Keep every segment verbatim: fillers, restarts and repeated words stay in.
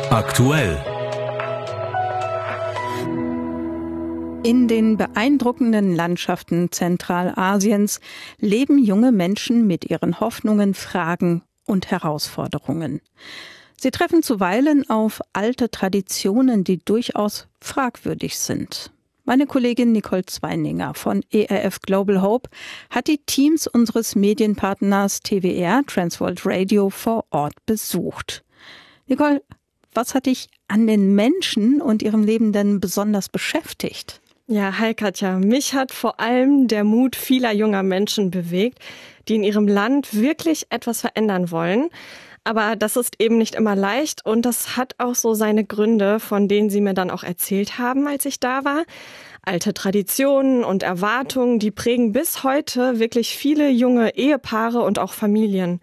Aktuell. In den beeindruckenden Landschaften Zentralasiens leben junge Menschen mit ihren Hoffnungen, Fragen und Herausforderungen. Sie treffen zuweilen auf alte Traditionen, die durchaus fragwürdig sind. Meine Kollegin Nicole Zweininger von E R F Global Hope hat die Teams unseres Medienpartners T W R, Transworld Radio, vor Ort besucht. Nicole, was hat dich an den Menschen und ihrem Leben denn besonders beschäftigt? Ja, hi Katja. Mich hat vor allem der Mut vieler junger Menschen bewegt, die in ihrem Land wirklich etwas verändern wollen. Aber das ist eben nicht immer leicht und das hat auch so seine Gründe, von denen sie mir dann auch erzählt haben, als ich da war. Alte Traditionen und Erwartungen, die prägen bis heute wirklich viele junge Ehepaare und auch Familien.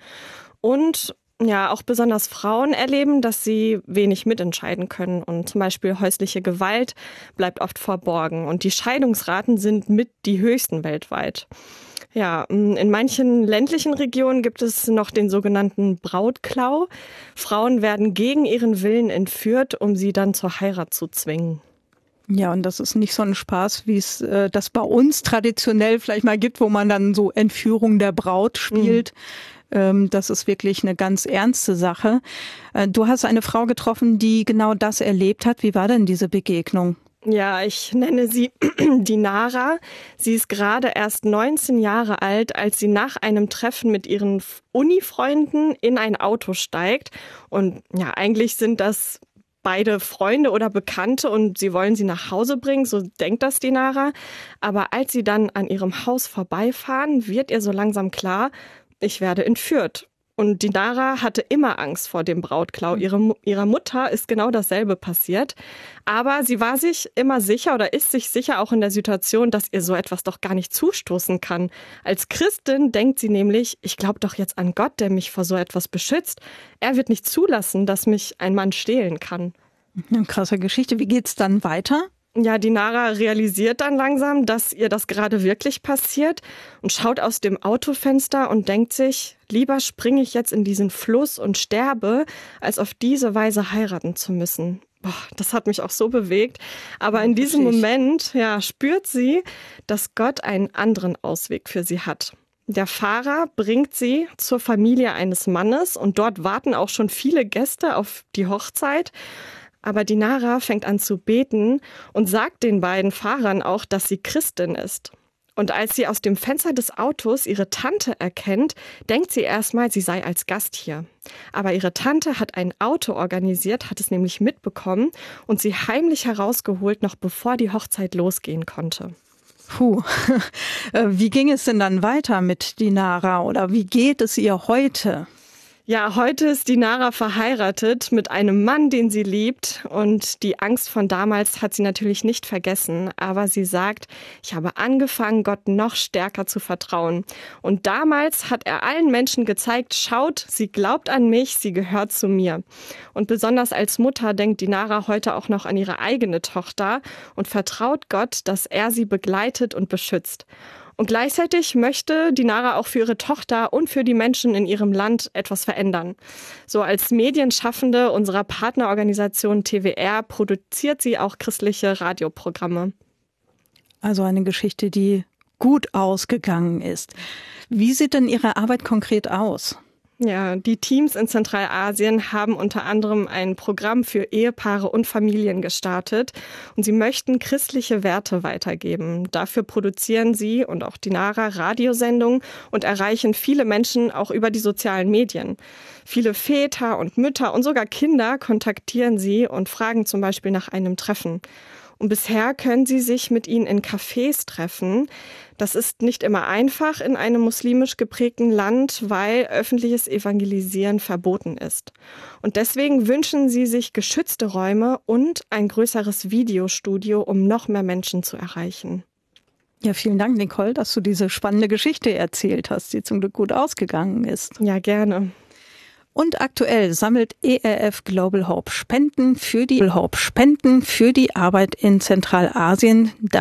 Und ja, auch besonders Frauen erleben, dass sie wenig mitentscheiden können. Und zum Beispiel häusliche Gewalt bleibt oft verborgen. Und die Scheidungsraten sind mit die höchsten weltweit. Ja, in manchen ländlichen Regionen gibt es noch den sogenannten Brautklau. Frauen werden gegen ihren Willen entführt, um sie dann zur Heirat zu zwingen. Ja, und das ist nicht so ein Spaß, wie es äh, das bei uns traditionell vielleicht mal gibt, wo man dann so Entführung der Braut spielt. Mhm. Ähm, das ist wirklich eine ganz ernste Sache. Äh, du hast eine Frau getroffen, die genau das erlebt hat. Wie war denn diese Begegnung? Ja, ich nenne sie Dinara. Sie ist gerade erst neunzehn Jahre alt, als sie nach einem Treffen mit ihren Uni-Freunden in ein Auto steigt. Und ja, eigentlich sind das beide Freunde oder Bekannte und sie wollen sie nach Hause bringen, so denkt das Dinara. Aber als sie dann an ihrem Haus vorbeifahren, wird ihr so langsam klar, ich werde entführt. Und Dinara hatte immer Angst vor dem Brautklau. Ihre, ihrer Mutter ist genau dasselbe passiert. Aber sie war sich immer sicher oder ist sich sicher auch in der Situation, dass ihr so etwas doch gar nicht zustoßen kann. Als Christin denkt sie nämlich, ich glaube doch jetzt an Gott, der mich vor so etwas beschützt. Er wird nicht zulassen, dass mich ein Mann stehlen kann. Eine krasse Geschichte. Wie geht's dann weiter? Ja, Dinara realisiert dann langsam, dass ihr das gerade wirklich passiert und schaut aus dem Autofenster und denkt sich, lieber springe ich jetzt in diesen Fluss und sterbe, als auf diese Weise heiraten zu müssen. Boah, das hat mich auch so bewegt. Aber in diesem Moment, ja, spürt sie, dass Gott einen anderen Ausweg für sie hat. Der Fahrer bringt sie zur Familie eines Mannes und dort warten auch schon viele Gäste auf die Hochzeit. Aber Dinara fängt an zu beten und sagt den beiden Fahrern auch, dass sie Christin ist. Und als sie aus dem Fenster des Autos ihre Tante erkennt, denkt sie erstmal, sie sei als Gast hier. Aber ihre Tante hat ein Auto organisiert, hat es nämlich mitbekommen und sie heimlich herausgeholt, noch bevor die Hochzeit losgehen konnte. Puh, wie ging es denn dann weiter mit Dinara oder wie geht es ihr heute? Ja, heute ist Dinara verheiratet mit einem Mann, den sie liebt. Und die Angst von damals hat sie natürlich nicht vergessen. Aber sie sagt, ich habe angefangen, Gott noch stärker zu vertrauen. Und damals hat er allen Menschen gezeigt, schaut, sie glaubt an mich, sie gehört zu mir. Und besonders als Mutter denkt Dinara heute auch noch an ihre eigene Tochter und vertraut Gott, dass er sie begleitet und beschützt. Und gleichzeitig möchte Dinara auch für ihre Tochter und für die Menschen in ihrem Land etwas verändern. So als Medienschaffende unserer Partnerorganisation T W R produziert sie auch christliche Radioprogramme. Also eine Geschichte, die gut ausgegangen ist. Wie sieht denn Ihre Arbeit konkret aus? Ja, die Teams in Zentralasien haben unter anderem ein Programm für Ehepaare und Familien gestartet und sie möchten christliche Werte weitergeben. Dafür produzieren sie und auch Dinara Radiosendungen und erreichen viele Menschen auch über die sozialen Medien. Viele Väter und Mütter und sogar Kinder kontaktieren sie und fragen zum Beispiel nach einem Treffen. Und bisher können sie sich mit ihnen in Cafés treffen. Das ist nicht immer einfach in einem muslimisch geprägten Land, weil öffentliches Evangelisieren verboten ist. Und deswegen wünschen sie sich geschützte Räume und ein größeres Videostudio, um noch mehr Menschen zu erreichen. Ja, vielen Dank, Nicole, dass du diese spannende Geschichte erzählt hast, die zum Glück gut ausgegangen ist. Ja, gerne. Und aktuell sammelt E R F Global Hope Spenden für die Hope Spenden für die Arbeit in Zentralasien.